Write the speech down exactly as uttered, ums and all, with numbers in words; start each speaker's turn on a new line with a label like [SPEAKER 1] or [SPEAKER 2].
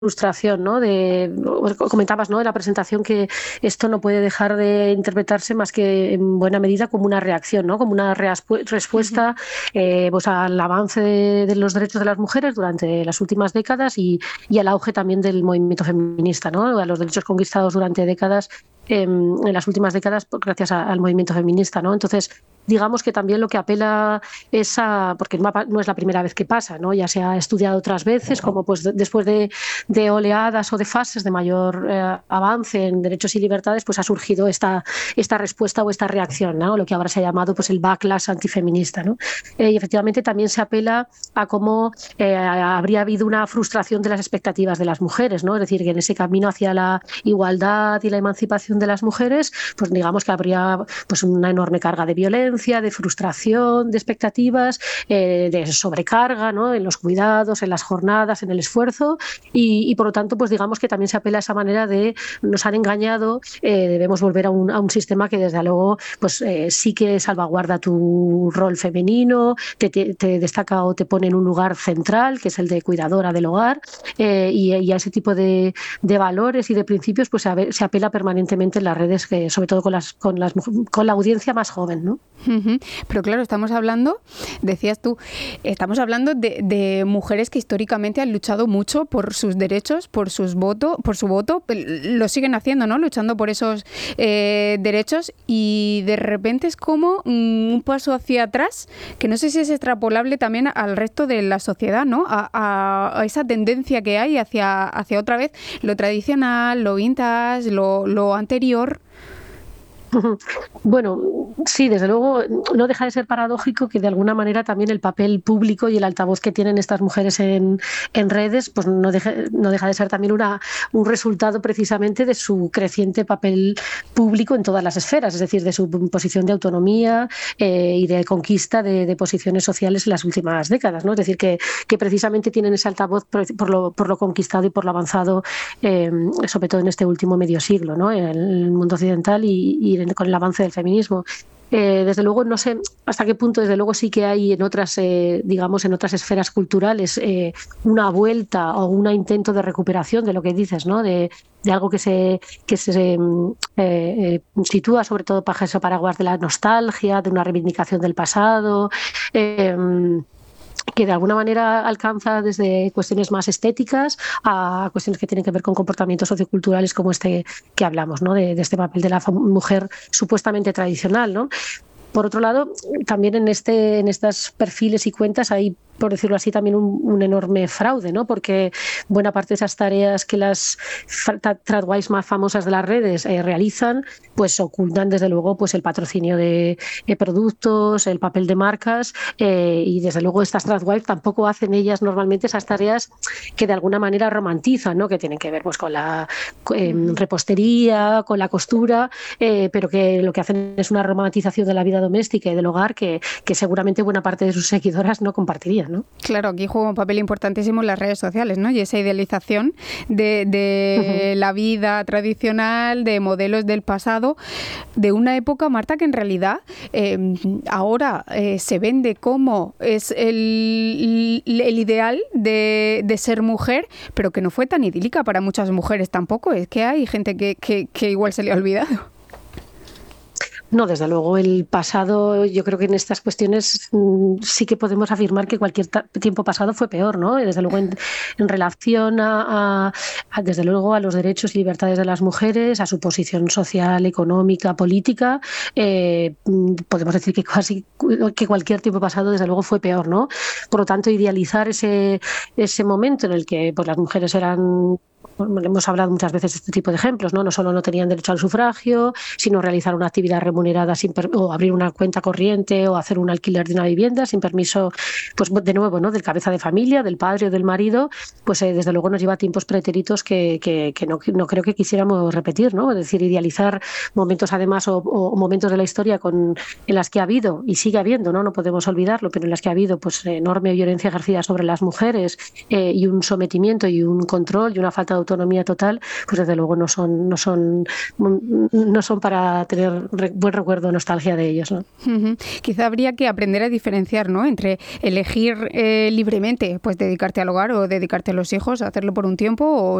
[SPEAKER 1] frustración, ¿no? De, comentabas, ¿no? En la presentación que esto no puede dejar de interpretarse más que en buena medida como una reacción, ¿no? Como una
[SPEAKER 2] Ujú.
[SPEAKER 1] respuesta eh, pues al avance de, de, los derechos de las mujeres durante las últimas décadas y, y al auge también del movimiento feminista, ¿no? A los derechos conquistados durante décadas, eh, en las últimas décadas, gracias a, al movimiento feminista, ¿no? Entonces, digamos que también lo que apela es a, porque no, no es la primera vez que pasa, ¿no? Ya se ha estudiado otras veces, como pues de, después de, de oleadas o de fases de mayor eh, avance en derechos y libertades, pues ha surgido esta, esta respuesta o esta reacción, ¿no? Lo que ahora se ha llamado pues el backlash antifeminista, ¿no? Eh, y efectivamente también se apela a cómo eh, habría habido una frustración de las expectativas de las mujeres, ¿no? Es decir, que en ese camino hacia la igualdad y la emancipación de las mujeres, pues digamos que habría pues una enorme carga de violencia, de frustración, de expectativas, eh, de sobrecarga, ¿no? En los cuidados, en las jornadas, en el esfuerzo y, y por lo tanto, pues digamos que también se apela a esa manera de nos han engañado, eh, debemos volver a un, a un sistema que desde luego pues eh, sí que salvaguarda tu rol femenino, te, te, te destaca o te pone en un lugar central, que es el de cuidadora del hogar, eh, y, y a ese tipo de, de valores y de principios pues se, se apela permanentemente en las redes, que, sobre todo con, las, con, las, con la audiencia más joven, ¿no?
[SPEAKER 2] Uh-huh. Pero claro, estamos hablando, decías tú, estamos hablando de, de mujeres que históricamente han luchado mucho por sus derechos, por sus votos, por su voto, lo siguen haciendo, ¿no? Luchando por esos eh, derechos y de repente es como um, un paso hacia atrás, que no sé si es extrapolable también al resto de la sociedad, ¿no? A, a, a esa tendencia que hay hacia, hacia otra vez lo tradicional, lo vintage, lo, lo anterior.
[SPEAKER 1] Bueno, sí, desde luego no deja de ser paradójico que de alguna manera también el papel público y el altavoz que tienen estas mujeres en, en redes, pues no deja, no deja de ser también una, un resultado precisamente de su creciente papel público en todas las esferas, es decir, de su posición de autonomía eh, y de conquista de, de posiciones sociales en las últimas décadas, ¿no? Es decir, que, que precisamente tienen ese altavoz por, por, lo, por lo conquistado y por lo avanzado, eh, sobre todo en este último medio siglo, ¿no? En el mundo occidental y, y con el avance del feminismo. Eh, desde luego, no sé hasta qué punto, desde luego sí que hay en otras, eh, digamos, en otras esferas culturales eh, una vuelta o un intento de recuperación de lo que dices, ¿no? De, de algo que se, que se eh, eh, sitúa sobre todo bajo ese paraguas de la nostalgia, de una reivindicación del pasado. Eh, que de alguna manera alcanza desde cuestiones más estéticas a cuestiones que tienen que ver con comportamientos socioculturales como este que hablamos, ¿no? De, de este papel de la mujer supuestamente tradicional, ¿no? Por otro lado, también en, este, en estos perfiles y cuentas hay, por decirlo así, también un, un enorme fraude, ¿no? Porque buena parte de esas tareas que las tradwives más famosas de las redes eh, realizan, pues ocultan desde luego pues el patrocinio de, de productos, el papel de marcas eh, y desde luego estas tradwives tampoco hacen ellas normalmente esas tareas que de alguna manera romantizan, ¿no? Que tienen que ver pues con la eh,
[SPEAKER 2] Uh-huh.
[SPEAKER 1] repostería, con la costura, eh, pero que lo que hacen es una romantización de la vida doméstica y del hogar que, que seguramente buena parte de sus seguidoras no compartirían, ¿no?
[SPEAKER 2] Claro, aquí juega un papel importantísimo las redes sociales, ¿no? Y esa idealización de, de uh-huh. la vida tradicional, de modelos del pasado, de una época, Marta, que en realidad eh, ahora eh, se vende como es el, el ideal de, de ser mujer, pero que no fue tan idílica para muchas mujeres tampoco. Es que hay gente que, que, que igual se le ha olvidado.
[SPEAKER 1] No, desde luego el pasado, yo creo que en estas cuestiones mmm, sí que podemos afirmar que cualquier tiempo pasado fue peor, ¿no? Desde luego en, en relación a, a, a, desde luego a los derechos y libertades de las mujeres, a su posición social, económica, política, eh, podemos decir que casi que cualquier tiempo pasado desde luego fue peor, ¿no? Por lo tanto, idealizar ese, ese momento en el que pues, las mujeres eran... Hemos hablado muchas veces de este tipo de ejemplos, ¿no? No solo no tenían derecho al sufragio, sino realizar una actividad remunerada sin per- o abrir una cuenta corriente o hacer un alquiler de una vivienda sin permiso, pues de nuevo, ¿no? Del cabeza de familia, del padre o del marido, pues eh, desde luego nos lleva a tiempos pretéritos que, que, que, no, que no creo que quisiéramos repetir, ¿no? Es decir, idealizar momentos además o, o momentos de la historia con, en las que ha habido y sigue habiendo, ¿no? No podemos olvidarlo, pero en las que ha habido pues enorme violencia ejercida sobre las mujeres eh, y un sometimiento y un control y una falta libertad, autonomía total, pues desde luego no son, no son, no son para tener buen recuerdo, nostalgia de ellos, ¿no?
[SPEAKER 2] Uh-huh. Quizá habría que aprender a diferenciar, ¿no?, entre elegir eh, libremente, pues dedicarte al hogar o dedicarte a los hijos, hacerlo por un tiempo, o